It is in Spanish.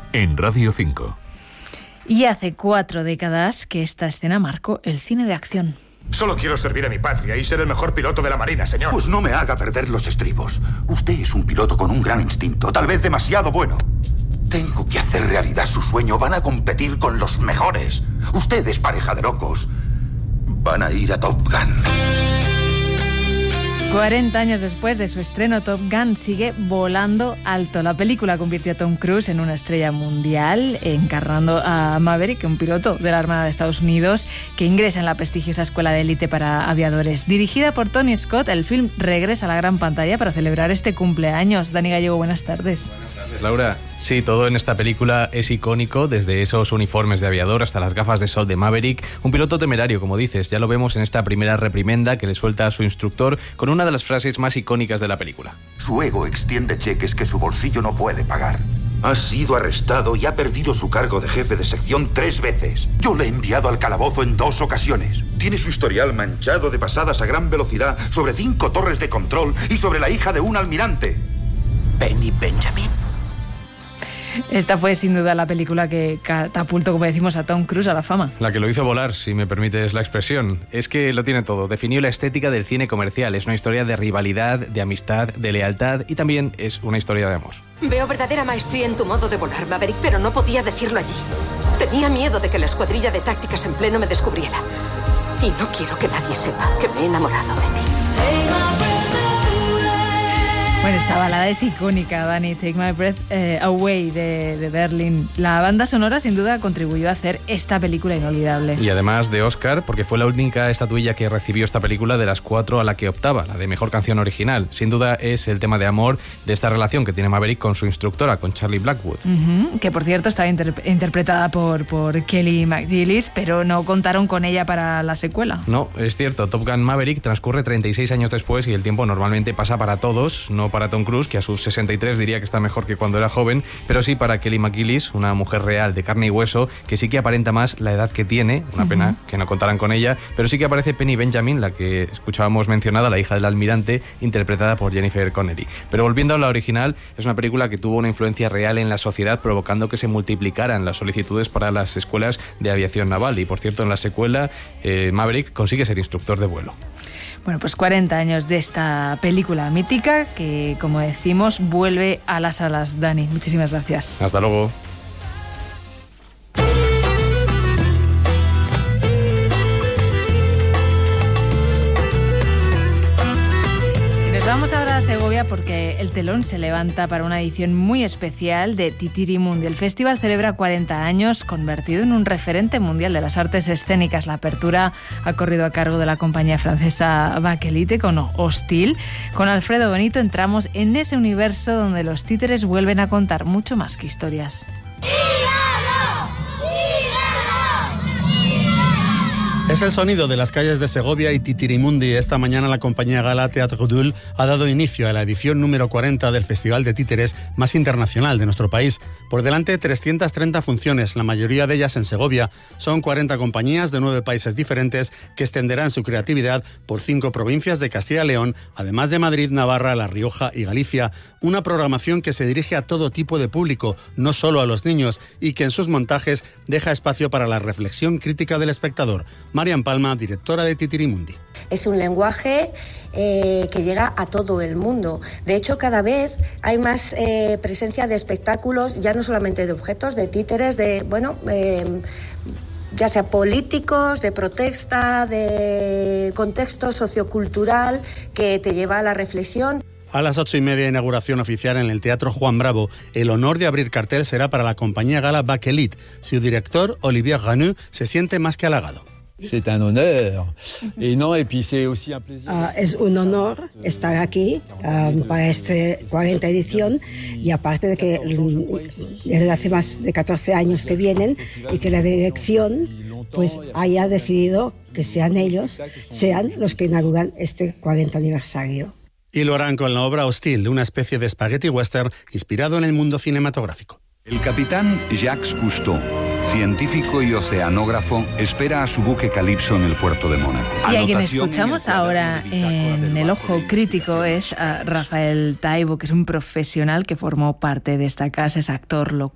en Radio 5. Y hace 4 décadas que esta escena marcó el cine de acción. Solo quiero servir a mi patria y ser el mejor piloto de la Marina, señor. Pues no me haga perder los estribos. Usted es un piloto con un gran instinto, tal vez demasiado bueno. Tengo que hacer realidad su sueño. Van a competir con los mejores. Usted es pareja de locos. Van a ir a Top Gun. 40 años después de su estreno, Top Gun sigue volando alto. La película convirtió a Tom Cruise en una estrella mundial, encarnando a Maverick, un piloto de la Armada de Estados Unidos que ingresa en la prestigiosa escuela de élite para aviadores. Dirigida por Tony Scott, el film regresa a la gran pantalla para celebrar este cumpleaños. Dani Gallego, buenas tardes. Buenas tardes, Laura. Sí, todo en esta película es icónico, desde esos uniformes de aviador hasta las gafas de sol de Maverick. Un piloto temerario, como dices, ya lo vemos en esta primera reprimenda que le suelta a su instructor con una de las frases más icónicas de la película. Su ego extiende cheques que su bolsillo no puede pagar. Ha sido arrestado y ha perdido su cargo de jefe de sección 3 veces. Yo le he enviado al calabozo en 2 ocasiones. Tiene su historial manchado de pasadas a gran velocidad sobre 5 torres de control y sobre la hija de un almirante. Penny Benjamin. Esta fue sin duda la película que catapultó, como decimos, a Tom Cruise a la fama. La que lo hizo volar, si me permites la expresión. Es que lo tiene todo. Definió la estética del cine comercial. Es una historia de rivalidad, de amistad, de lealtad y también es una historia de amor. Veo verdadera maestría en tu modo de volar, Maverick, pero no podía decirlo allí. Tenía miedo de que la escuadrilla de tácticas en pleno me descubriera. Y no quiero que nadie sepa que me he enamorado de ti. Bueno, esta balada es icónica, Dani, Take My Breath Away de Berlin. La banda sonora sin duda contribuyó a hacer esta película inolvidable. Y además de Oscar, porque fue la única estatuilla que recibió esta película de las 4 a la que optaba, la de mejor canción original. Sin duda es el tema de amor de esta relación que tiene Maverick con su instructora, con Charlie Blackwood. Que por cierto estaba interpretada por Kelly McGillis, pero no contaron con ella para la secuela. No, es cierto, Top Gun Maverick transcurre 36 años después y el tiempo normalmente pasa para todos, no para Tom Cruise, que a sus 63 diría que está mejor que cuando era joven, pero sí para Kelly McGillis, una mujer real de carne y hueso, que sí que aparenta más la edad que tiene, una pena que no contaran con ella, pero sí que aparece Penny Benjamin, la que escuchábamos mencionada, la hija del almirante, interpretada por Jennifer Connelly. Pero volviendo a la original, es una película que tuvo una influencia real en la sociedad, provocando que se multiplicaran las solicitudes para las escuelas de aviación naval. Y por cierto, en la secuela, Maverick consigue ser instructor de vuelo. Bueno, pues 40 años de esta película mítica que, como decimos, vuelve a las salas. Dani, muchísimas gracias. Hasta luego. Vamos ahora a Segovia porque el telón se levanta para una edición muy especial de Titirimundi. El festival celebra 40 años, convertido en un referente mundial de las artes escénicas. La apertura ha corrido a cargo de la compañía francesa Bakelite con Hostil. Con Alfredo Benito entramos en ese universo donde los títeres vuelven a contar mucho más que historias. Es el sonido de las calles de Segovia y Titirimundi. Esta mañana la compañía gala Teatre Dul ha dado inicio a la edición número 40 del Festival de Títeres más internacional de nuestro país. Por delante, 330 funciones, la mayoría de ellas en Segovia. Son 40 compañías de 9 países diferentes que extenderán su creatividad por 5 provincias de Castilla y León, además de Madrid, Navarra, La Rioja y Galicia. Una programación que se dirige a todo tipo de público, no solo a los niños, y que en sus montajes deja espacio para la reflexión crítica del espectador. Marian Palma, directora de Titirimundi. Es un lenguaje que llega a todo el mundo. De hecho, cada vez hay más presencia de espectáculos, ya no solamente de objetos, de títeres, ya sea políticos, de protesta, de contexto sociocultural que te lleva a la reflexión. A las 8:30, inauguración oficial en el Teatro Juan Bravo. El honor de abrir cartel será para la compañía gala Bakelite. Su director, Olivier Ranu, se siente más que halagado. C'est un honneur. Et non, et puis c'est aussi un plaisir. Es un honor estar aquí para esta 40 edición y aparte de que desde hace más de 14 años que vienen y que la dirección pues haya decidido que sean ellos, sean los que inauguran este 40 aniversario. Y lo harán con la obra Hostil, una especie de spaghetti western inspirado en el mundo cinematográfico. El capitán Jacques Cousteau, científico y oceanógrafo, espera a su buque Calypso en el puerto de Mónaco. Y a quien escuchamos ahora en el ojo crítico es a Rafael Taibo, que es un profesional que formó parte de esta casa, es actor, locutor.